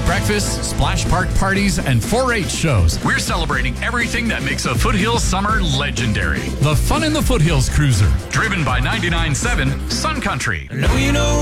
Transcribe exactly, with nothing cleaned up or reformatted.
breakfasts, splash park parties, and four H shows. We're celebrating everything that makes a Foothills summer legendary. The Fun in the Foothills Cruiser, driven by ninety-nine point seven Sun Country. I know you know